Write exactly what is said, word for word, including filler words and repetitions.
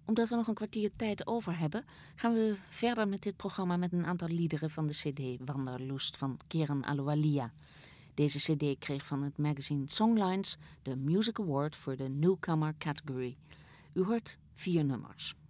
Omdat we nog een kwartier tijd over hebben, gaan we verder met dit programma met een aantal liederen van de cd Wanderlust van Keren Aloualia. Deze cd kreeg van het magazine Songlines de Music Award voor de Newcomer category. U hoort vier nummers.